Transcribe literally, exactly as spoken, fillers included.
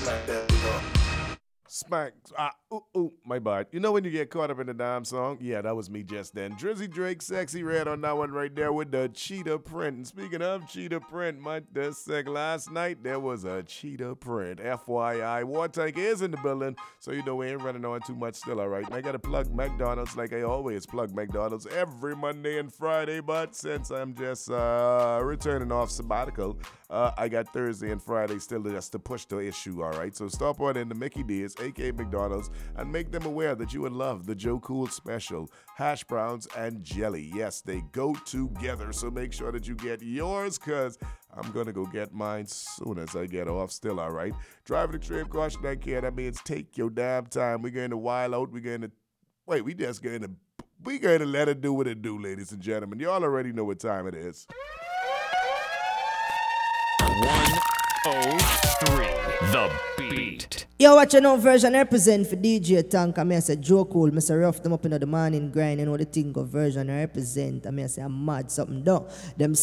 like that, you know. Smack. Ah, ooh, ooh, my bad. You know when you get caught up in the damn song? Yeah, that was me just then. Drizzy Drake, Sexy Red on that one right there with the cheetah print. And speaking of cheetah print, my this sec last night there was a cheetah print. F Y I, War Tank is in the building, so you know we ain't running on too much still, all right? And I gotta plug McDonald's like I always plug McDonald's every Monday and Friday, but since I'm just uh, returning off sabbatical, uh, I got Thursday and Friday still just to push the issue, all right? So stop on in the Mickey D's, aka McDonald's, and make them aware that you would love the Joe Cool special, hash browns and jelly. Yes, they go together, so make sure that you get yours, because I'm going to go get mine soon as I get off still, all right? Driving extreme caution and care, that means take your damn time. We're going to wild out. We're going to, wait, we just going to, we going to let it do what it do, ladies and gentlemen. Y'all already know what time it is. one oh three The Beat. Yo, watch your new version represent for D J Tank. I mean, I say Joe Cool. I say rough them up in the morning grind. You know the thing of version represent. I mean, I say I'm mad something done. Them